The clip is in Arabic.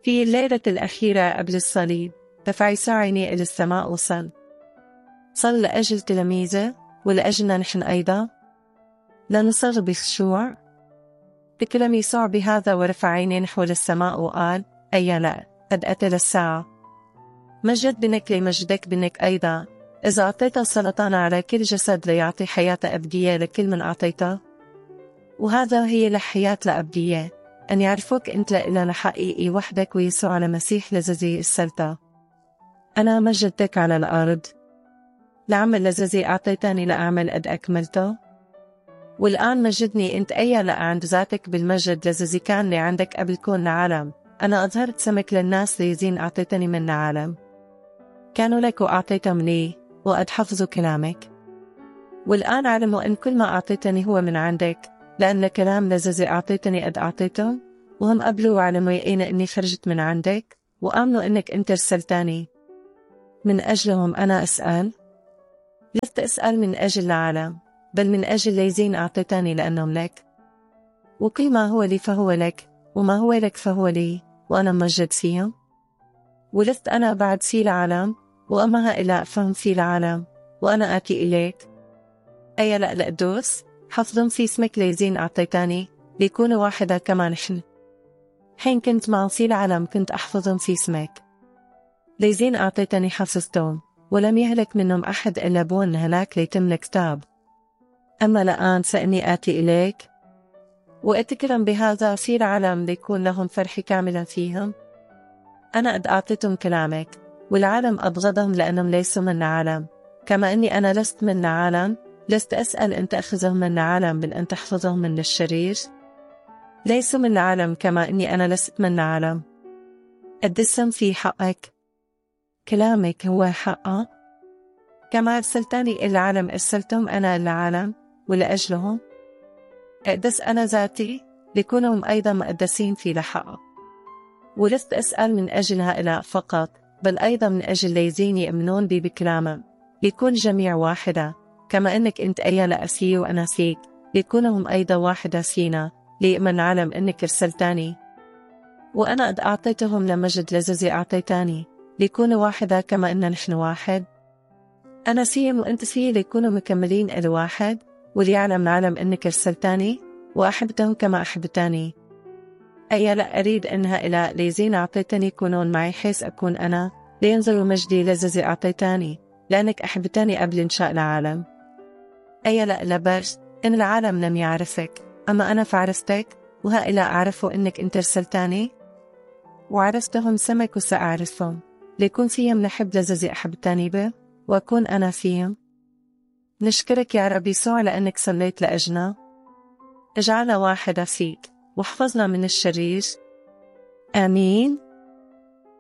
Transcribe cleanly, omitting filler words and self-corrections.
في الليلة الأخيرة قبل الصليب رفع يسوع عينيه إلى السماء وصل لأجل تلاميذه ولأجلنا نحن أيضا، لنصر بخشوع. تكلم يسوع بهذا ورفع عينيه نحو السماء وقال: أي لا، قد أتت الساعة. مجد بنك لمجدك بنك أيضا، إذا أعطيت السلطان على كل جسد ليعطي حياة أبدية لكل من أعطيته. وهذا هي الحياة الأبدية، أن يعرفوك أنت لإله حقيقي وحدك ويسوع المسيح الذي أرسلته. أنا مجدتك على الأرض، العمل الذي أعطيتني لأعمل قد أكملته. والآن مجدني أنت أيها عند ذاتك بالمجد الذي كان لي عندك قبل كون العالم. أنا أظهرت سمك للناس ليزين أعطيتني من العالم، كانوا لك وأعطيتهم لي وقد حفظوا كلامك. والآن علموا أن كل ما أعطيتني هو من عندك، لأن الكلام الذي أعطيتني قد أعطيتهم، وهم قبلوا وعلموا يقين أني خرجت من عندك، وآمنوا أنك أنت رسلتني. من أجلهم أنا أسأل، لست أسأل من أجل العالم، بل من أجل الذين أعطيتني لأنهم لك. وكل ما هو لي فهو لك، وما هو لك فهو لي، وأنا مجد فيهم. ولست أنا بعد في العالم، وأما هؤلاء فهم في العالم، وأنا آتي إليك. أي لا القدوس، حفظهم في اسمك الذين أعطيتني، ليكونوا واحدة كما نحن. حين كنت معهم في العالم كنت أحفظهم في اسمك. الذين أعطيتني حفظتهم، ولم يهلك منهم أحد إلا بون هلاك ليتم الكتاب. أما الآن فإني آتي إليك، وأتكلم بهذا في العالم ليكون لهم فرح كاملا فيهم. أنا قد أعطيتهم كلامك، والعالم أبغضهم لأنهم ليسوا من العالم، كما أني أنا لست من العالم. لست أسأل أن تأخذهم من العالم بل أن تحفظهم من الشرير. ليسوا من العالم كما أني أنا لست من العالم. قدسهم في حقك، كلامك هو حقا. كما أرسلتني إلى العالم أرسلتهم أنا إلى العالم، ولأجلهم أقدس أنا ذاتي ليكونهم أيضا مقدسين في الحق. ولست أسأل من أجل هؤلاء فقط، بل أيضا من أجل الذين يؤمنون بي بكلامك، ليكون جميع واحدة، كما أنك أنت أيها أسي وأنا فيك، ليكونهم أيضا واحدة فينا، ليؤمن العالم أنك أرسلتني. وأنا قد أعطيتهم لمجد الذي أعطيتني، ليكونوا واحدة كما أن نحن واحد. أنا فيهم وأنت فيه، ليكونوا مكملين إلى واحد، وليعلم العالم أنك أرسلتني وأحبتهم كما أحبتني. أي لا أريد أن هؤلاء الذين أعطيتني يكونون معي حيث أكون أنا، لينظروا مجدي الذي أعطيتني، لأنك أحبتني قبل إنشاء العالم. أي لا لبرس إن العالم لم يعرفك، أما أنا فعرفتك، وهؤلاء عرفوا أنك أنت أرسلتني، وعرفتهم سمك وسأعرفهم، ليكون فيهم الحب الذي أحبتني به، وأكون أنا فيهم. نشكرك يا رب يسوع لأنك صليت لأجلنا. اجعلنا واحدة فيك، واحفظنا من الشرير. آمين.